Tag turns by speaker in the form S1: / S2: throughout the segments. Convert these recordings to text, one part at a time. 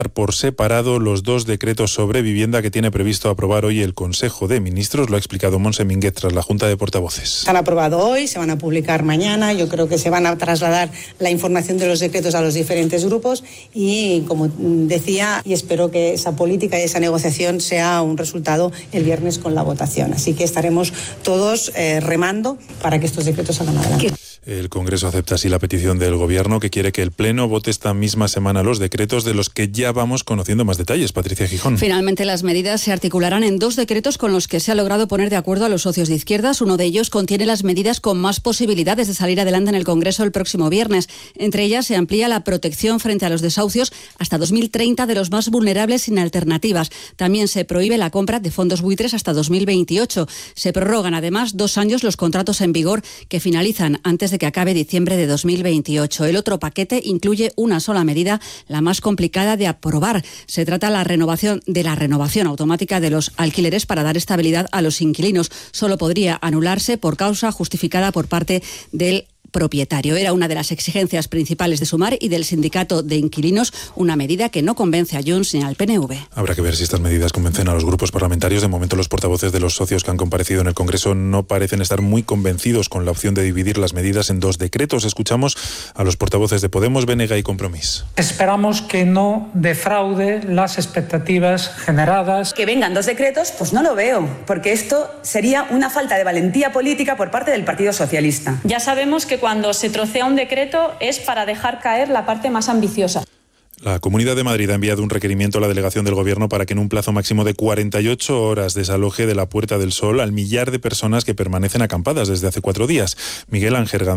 S1: por separado los dos decretos sobre vivienda que tiene previsto aprobar hoy el Consejo de Ministros. Lo ha explicado Montse Mínguez tras la Junta de Portavoces.
S2: Se han aprobado hoy, se van a publicar mañana. Yo creo que se van a trasladar la información de los decretos a los diferentes grupos y, como decía, y espero que esa política y esa negociación sea un resultado el viernes con la votación. Así que estaremos todos remando para que estos decretos salgan adelante.
S1: El Congreso acepta así la petición del Gobierno, que quiere que el Pleno vote esta misma semana los decretos de los que ya vamos conociendo más detalles. Patricia Gijón.
S3: Finalmente, las medidas se articularán en dos decretos con los que se ha logrado poner de acuerdo a los socios de izquierdas. Uno de ellos contiene las medidas con más posibilidades de salir adelante en el Congreso el próximo viernes. Entre ellas se amplía la protección frente a los desahucios hasta 2030 de los más vulnerables sin alternativas. También se prohíbe la compra de fondos buitres hasta 2028. Se prorrogan además 2 años los contratos en vigor que finalizan antes de que acabe diciembre de 2028. El otro paquete incluye una sola medida, la más complicada de aprobar. Se trata de la renovación automática de los alquileres para dar estabilidad a los inquilinos. Solo podría anularse por causa justificada por parte del propietario. Era una de las exigencias principales de Sumar y del sindicato de inquilinos, una medida que no convence a Junts ni al PNV.
S1: Habrá que ver si estas medidas convencen a los grupos parlamentarios. De momento, los portavoces de los socios que han comparecido en el Congreso no parecen estar muy convencidos con la opción de dividir las medidas en 2 decretos. Escuchamos a los portavoces de Podemos, BNG y Compromís.
S4: Esperamos que no defraude las expectativas generadas.
S5: Que vengan 2 decretos, pues no lo veo, porque esto sería una falta de valentía política por parte del Partido Socialista.
S6: Ya sabemos que cuando se trocea un decreto es para dejar caer la parte más ambiciosa.
S1: La Comunidad de Madrid ha enviado un requerimiento a la delegación del Gobierno para que en un plazo máximo de 48 horas desaloje de la Puerta del Sol al millar de personas que permanecen acampadas desde hace 4 días. Miguel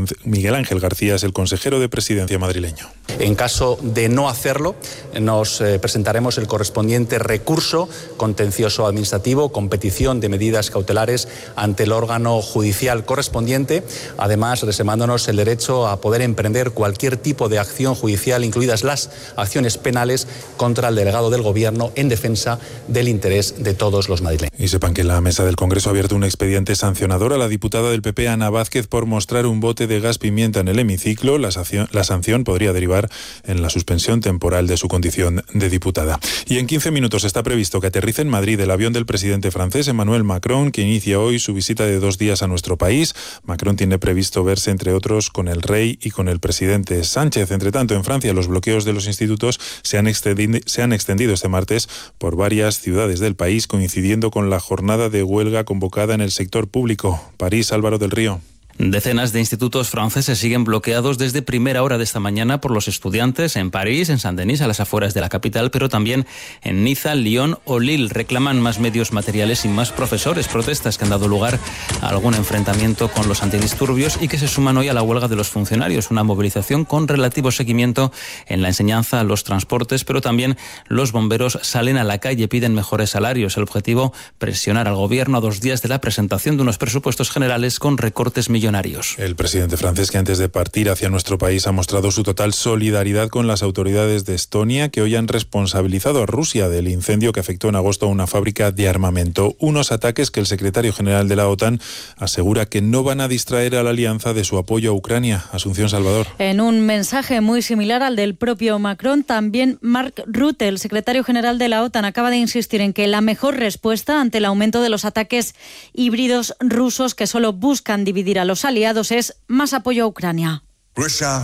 S1: Ángel García es el consejero de Presidencia madrileño.
S7: En caso de no hacerlo, nos presentaremos el correspondiente recurso contencioso administrativo con petición de medidas cautelares ante el órgano judicial correspondiente, además reservándonos el derecho a poder emprender cualquier tipo de acción judicial, incluidas las acciones penales contra el delegado del Gobierno en defensa del interés de todos los madrileños.
S1: Y sepan que la mesa del Congreso ha abierto un expediente sancionador a la diputada del PP, Ana Vázquez, por mostrar un bote de gas pimienta en el hemiciclo. La sanción podría derivar en la suspensión temporal de su condición de diputada. Y en 15 minutos está previsto que aterrice en Madrid el avión del presidente francés Emmanuel Macron, que inicia hoy su visita de 2 días a nuestro país. Macron tiene previsto verse, entre otros, con el rey y con el presidente Sánchez. Entre tanto, en Francia, los bloqueos de los institutos se han extendido este martes por varias ciudades del país, coincidiendo con la jornada de huelga convocada en el sector público. París, Álvaro del Río.
S8: Decenas de institutos franceses siguen bloqueados desde primera hora de esta mañana por los estudiantes en París, en Saint-Denis, a las afueras de la capital, pero también en Niza, Lyon o Lille. Reclaman más medios materiales y más profesores. Protestas que han dado lugar a algún enfrentamiento con los antidisturbios y que se suman hoy a la huelga de los funcionarios. Una movilización con relativo seguimiento en la enseñanza, los transportes, pero también los bomberos salen a la calle, piden mejores salarios. El objetivo, presionar al gobierno a 2 días de la presentación de unos presupuestos generales con recortes millonarios.
S1: El presidente francés, que antes de partir hacia nuestro país ha mostrado su total solidaridad con las autoridades de Estonia, que hoy han responsabilizado a Rusia del incendio que afectó en agosto a una fábrica de armamento. Unos ataques que el secretario general de la OTAN asegura que no van a distraer a la alianza de su apoyo a Ucrania. Asunción Salvador.
S9: En un mensaje muy similar al del propio Macron, también Mark Rutte, el secretario general de la OTAN, acaba de insistir en que la mejor respuesta ante el aumento de los ataques híbridos rusos que solo buscan dividir a los aliados es más apoyo a Ucrania.
S10: Rusia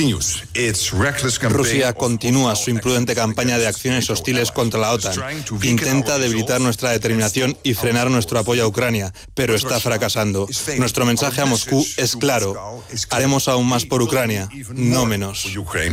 S10: continúa su imprudente campaña de acciones hostiles contra la OTAN. Intenta debilitar nuestra determinación y frenar nuestro apoyo a Ucrania, pero está fracasando. Nuestro mensaje a Moscú es claro. Haremos aún más por Ucrania, no menos.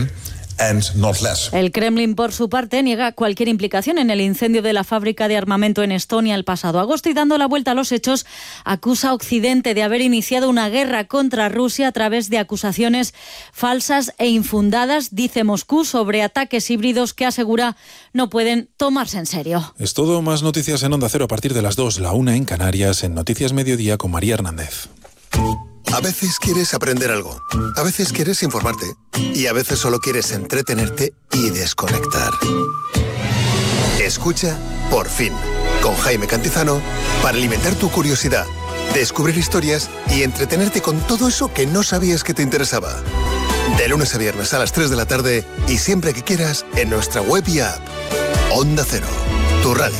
S9: El Kremlin, por su parte, niega cualquier implicación en el incendio de la fábrica de armamento en Estonia el pasado agosto y, dando la vuelta a los hechos, acusa a Occidente de haber iniciado una guerra contra Rusia a través de acusaciones falsas e infundadas, dice Moscú, sobre ataques híbridos que asegura no pueden tomarse en serio.
S1: Es todo. Más noticias en Onda Cero a partir de las 2, la 1 en Canarias, en Noticias Mediodía con María Hernández.
S11: A veces quieres aprender algo, a veces quieres informarte y a veces solo quieres entretenerte y desconectar. Escucha Por Fin, con Jaime Cantizano, para alimentar tu curiosidad, descubrir historias y entretenerte con todo eso que no sabías que te interesaba. De lunes a viernes a las 3 de la tarde y siempre que quieras en nuestra web y app. Onda Cero, tu radio.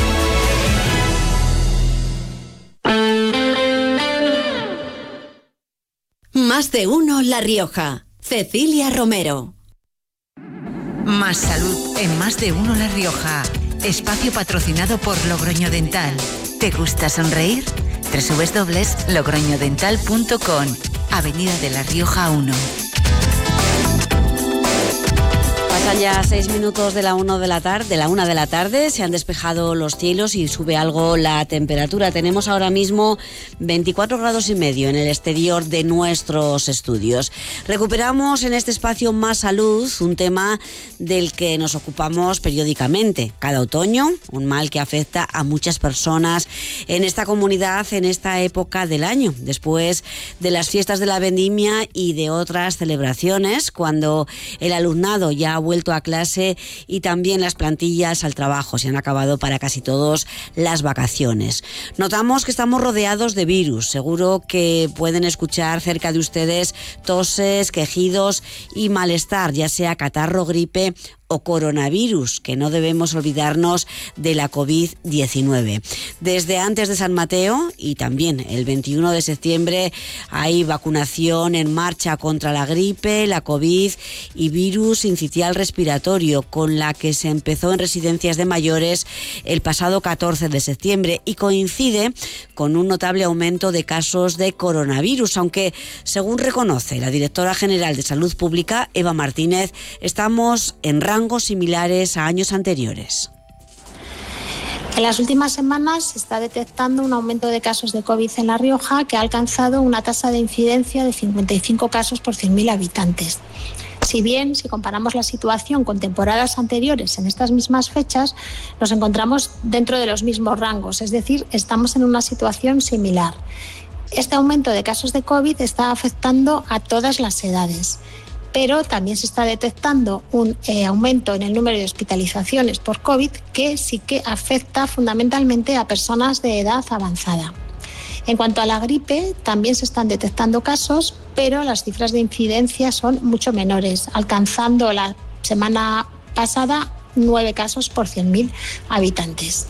S12: Más de uno La Rioja. Cecilia Romero.
S13: Más salud en Más de uno La Rioja. Espacio patrocinado por Logroño Dental. ¿Te gusta sonreír? www.logroñodental.com. Avenida de La Rioja 1.
S14: Pasan ya 6 minutos de la 1 de la tarde, se han despejado los cielos y sube algo la temperatura. Tenemos ahora mismo 24 grados y medio en el exterior de nuestros estudios. Recuperamos en este espacio Más Salud, un tema del que nos ocupamos periódicamente, cada otoño, un mal que afecta a muchas personas en esta comunidad en esta época del año, después de las fiestas de la vendimia y de otras celebraciones, cuando el alumnado ya ha vuelto a clase y también las plantillas al trabajo. Se han acabado para casi todos las vacaciones. Notamos que estamos rodeados de virus. Seguro que pueden escuchar cerca de ustedes toses, quejidos y malestar, ya sea catarro, gripe o coronavirus, que no debemos olvidarnos de la COVID-19. Desde antes de San Mateo y también el 21 de septiembre hay vacunación en marcha contra la gripe, la COVID y virus sincitial respiratorio, con la que se empezó en residencias de mayores el pasado 14 de septiembre y coincide con un notable aumento de casos de coronavirus, aunque según reconoce la directora general de Salud Pública, Eva Martínez, estamos en rangos similares a años anteriores.
S15: En las últimas semanas se está detectando un aumento de casos de COVID en La Rioja que ha alcanzado una tasa de incidencia de 55 casos por 100.000 habitantes. Si bien, si comparamos la situación con temporadas anteriores en estas mismas fechas, nos encontramos dentro de los mismos rangos, es decir, estamos en una situación similar. Este aumento de casos de COVID está afectando a todas las edades, pero también se está detectando un aumento en el número de hospitalizaciones por COVID que sí que afecta fundamentalmente a personas de edad avanzada. En cuanto a la gripe, también se están detectando casos, pero las cifras de incidencia son mucho menores, alcanzando la semana pasada 9 casos por 100.000 habitantes.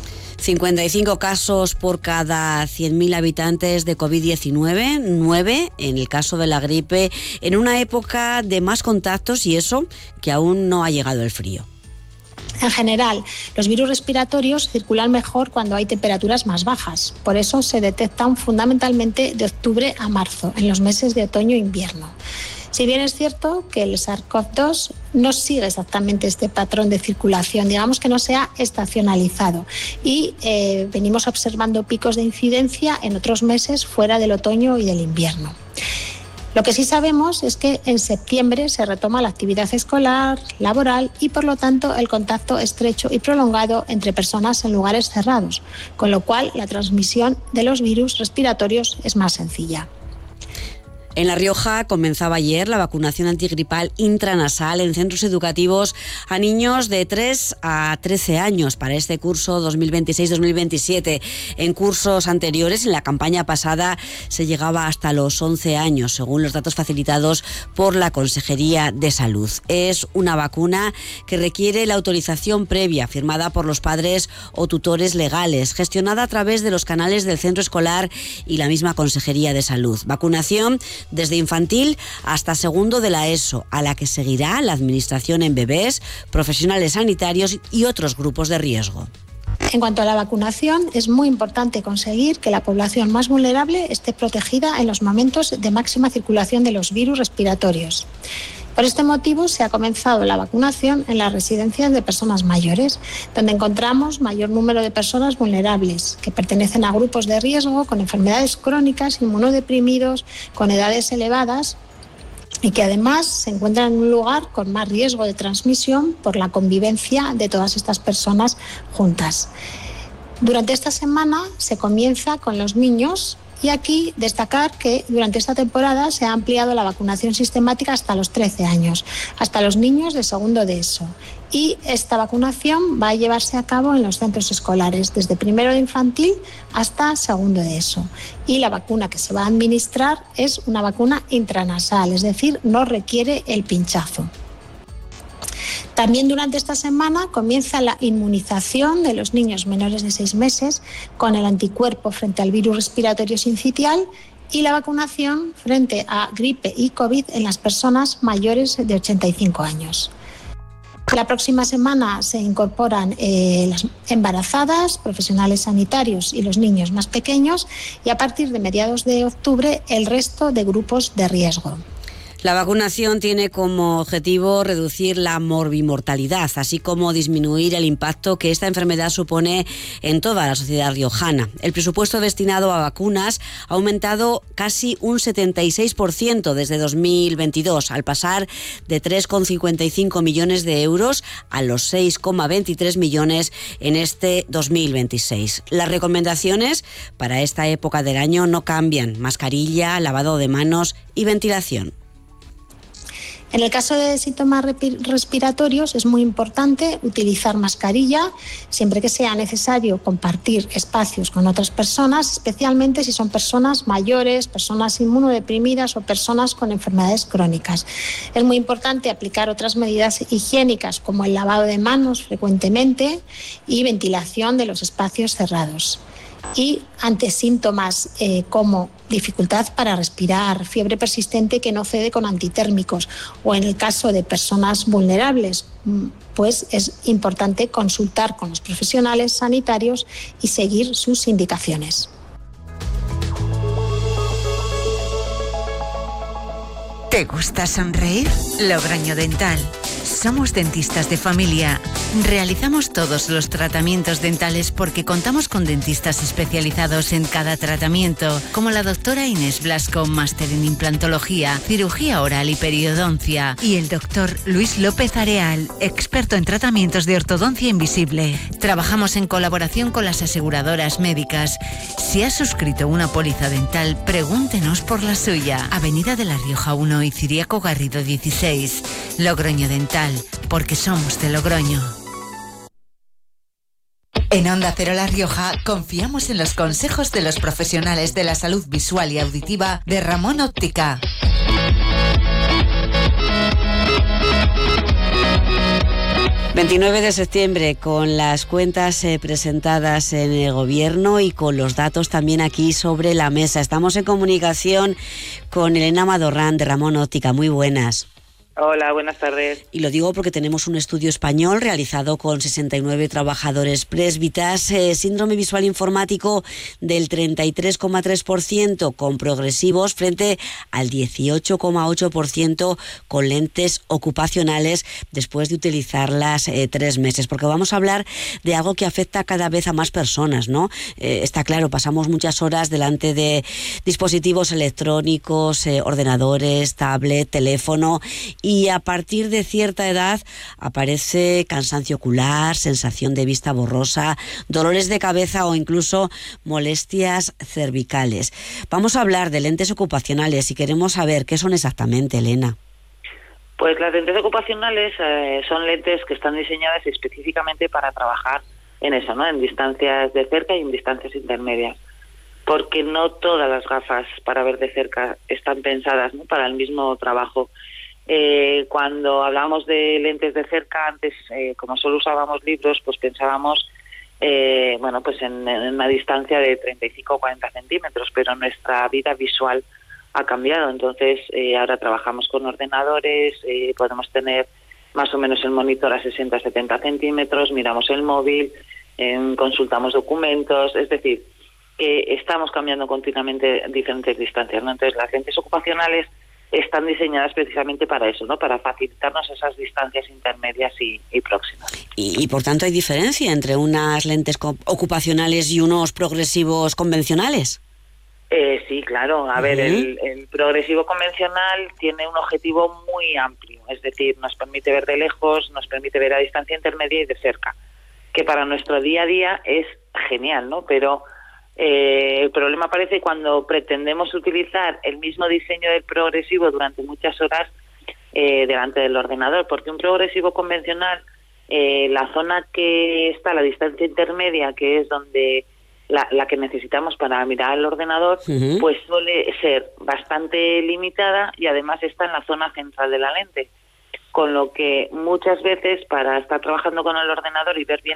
S14: 55 casos por cada 100.000 habitantes de COVID-19, 9 en el caso de la gripe, en una época de más contactos y eso que aún no ha llegado el frío.
S15: En general, los virus respiratorios circulan mejor cuando hay temperaturas más bajas. Por eso se detectan fundamentalmente de octubre a marzo, en los meses de otoño e invierno. Si bien es cierto que el SARS-CoV-2 no sigue exactamente este patrón de circulación, digamos que no se ha estacionalizado y venimos observando picos de incidencia en otros meses fuera del otoño y del invierno. Lo que sí sabemos es que en septiembre se retoma la actividad escolar, laboral y por lo tanto el contacto estrecho y prolongado entre personas en lugares cerrados, con lo cual la transmisión de los virus respiratorios es más sencilla.
S14: En La Rioja comenzaba ayer la vacunación antigripal intranasal en centros educativos a niños de 3 a 13 años para este curso 2026-2027. En cursos anteriores, en la campaña pasada, se llegaba hasta los 11 años, según los datos facilitados por la Consejería de Salud. Es una vacuna que requiere la autorización previa firmada por los padres o tutores legales, gestionada a través de los canales del centro escolar y la misma Consejería de Salud. Vacunación desde infantil hasta segundo de la ESO, a la que seguirá la administración en bebés, profesionales sanitarios y otros grupos de riesgo.
S15: En cuanto a la vacunación, es muy importante conseguir que la población más vulnerable esté protegida en los momentos de máxima circulación de los virus respiratorios. Por este motivo se ha comenzado la vacunación en las residencias de personas mayores, donde encontramos mayor número de personas vulnerables, que pertenecen a grupos de riesgo con enfermedades crónicas, inmunodeprimidos, con edades elevadas y que además se encuentran en un lugar con más riesgo de transmisión por la convivencia de todas estas personas juntas. Durante esta semana se comienza con los niños. Y aquí destacar que durante esta temporada se ha ampliado la vacunación sistemática hasta los 13 años, hasta los niños de segundo de ESO. Y esta vacunación va a llevarse a cabo en los centros escolares, desde primero de infantil hasta segundo de ESO. Y la vacuna que se va a administrar es una vacuna intranasal, es decir, no requiere el pinchazo. También durante esta semana comienza la inmunización de los niños menores de 6 meses con el anticuerpo frente al virus respiratorio sincitial y la vacunación frente a gripe y COVID en las personas mayores de 85 años. La próxima semana se incorporan las embarazadas, profesionales sanitarios y los niños más pequeños, y a partir de mediados de octubre el resto de grupos de riesgo.
S14: La vacunación tiene como objetivo reducir la morbimortalidad, así como disminuir el impacto que esta enfermedad supone en toda la sociedad riojana. El presupuesto destinado a vacunas ha aumentado casi un 76% desde 2022, al pasar de 3,55 millones de euros a los 6,23 millones en este 2026. Las recomendaciones para esta época del año no cambian: mascarilla, lavado de manos y ventilación.
S15: En el caso de síntomas respiratorios es muy importante utilizar mascarilla siempre que sea necesario compartir espacios con otras personas, especialmente si son personas mayores, personas inmunodeprimidas o personas con enfermedades crónicas. Es muy importante aplicar otras medidas higiénicas como el lavado de manos frecuentemente y ventilación de los espacios cerrados. Y ante síntomas como dificultad para respirar, fiebre persistente que no cede con antitérmicos, o en el caso de personas vulnerables, pues es importante consultar con los profesionales sanitarios y seguir sus indicaciones.
S13: ¿Te gusta sonreír? Logroño Dental. Somos dentistas de familia. Realizamos todos los tratamientos dentales porque contamos con dentistas especializados en cada tratamiento, como la doctora Inés Blasco, máster en implantología, cirugía oral y periodoncia, y el doctor Luis López Areal, experto en tratamientos de ortodoncia invisible. Trabajamos en colaboración con las aseguradoras médicas. Si has suscrito una póliza dental, pregúntenos por la suya. Avenida de La Rioja 1 y Ciriaco Garrido 16. Logroño Dental, porque somos de Logroño. En Onda Cero La Rioja confiamos en los consejos de los profesionales de la salud visual y auditiva de Ramón Óptica.
S14: ...29 de septiembre, con las cuentas presentadas en el Gobierno y con los datos también aquí sobre la mesa. Estamos en comunicación con Elena Madorrán de Ramón Óptica. Muy buenas.
S16: Hola, buenas tardes.
S14: Y lo digo porque tenemos un estudio español realizado con 69 trabajadores presbitas, síndrome visual informático del 33,3% con progresivos frente al 18,8% con lentes ocupacionales después de utilizarlas 3 meses. Porque vamos a hablar de algo que afecta cada vez a más personas, ¿no? Está claro, pasamos muchas horas delante de dispositivos electrónicos, ordenadores, tablet, teléfono, y a partir de cierta edad aparece cansancio ocular, sensación de vista borrosa, dolores de cabeza o incluso molestias cervicales. Vamos a hablar de lentes ocupacionales y queremos saber qué son exactamente, Elena.
S16: Pues las lentes ocupacionales son lentes que están diseñadas específicamente para trabajar en eso, ¿no? En distancias de cerca y en distancias intermedias. Porque no todas las gafas para ver de cerca están pensadas, ¿no?, para el mismo trabajo. Cuando hablábamos de lentes de cerca, antes, como solo usábamos libros, pues pensábamos pues en una distancia de 35 o 40 centímetros, pero nuestra vida visual ha cambiado. Entonces, ahora trabajamos con ordenadores, podemos tener más o menos el monitor a 60-70 centímetros, miramos el móvil, consultamos documentos, es decir, que estamos cambiando continuamente diferentes distancias, ¿no? Entonces, las lentes ocupacionales están diseñadas precisamente para eso, ¿no?, para facilitarnos esas distancias intermedias y próximas.
S14: Y por tanto, ¿hay diferencia entre unas lentes ocupacionales y unos progresivos convencionales?
S16: Sí, claro. A ver, el progresivo convencional tiene un objetivo muy amplio, es decir, nos permite ver de lejos, nos permite ver a distancia intermedia y de cerca, que para nuestro día a día es genial, ¿no? Pero el problema aparece cuando pretendemos utilizar el mismo diseño del progresivo durante muchas horas delante del ordenador, porque un progresivo convencional la zona que está a la distancia intermedia, que es donde la que necesitamos para mirar el ordenador, pues suele ser bastante limitada y además está en la zona central de la lente. Con lo que muchas veces, para estar trabajando con el ordenador y ver bien